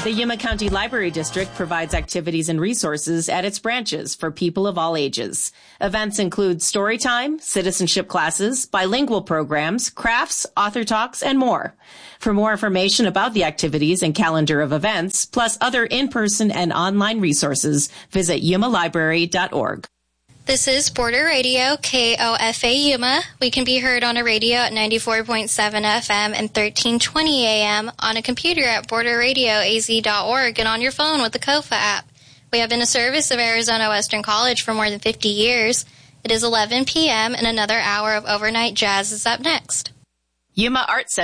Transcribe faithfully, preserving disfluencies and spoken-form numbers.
The Yuma County Library District provides activities and resources at its branches for people of all ages. Events include story time, citizenship classes, bilingual programs, crafts, author talks, and more. For more information about the activities and calendar of events, plus other in-person and online resources, visit yuma library dot org. This is Border Radio, K O F A Yuma. We can be heard on a radio at ninety-four point seven F M and thirteen twenty A M, on a computer at border radio a z dot org, and on your phone with the KOFA app. We have been a service of Arizona Western College for more than fifty years. It is eleven p.m. and another hour of overnight jazz is up next. Yuma Art Center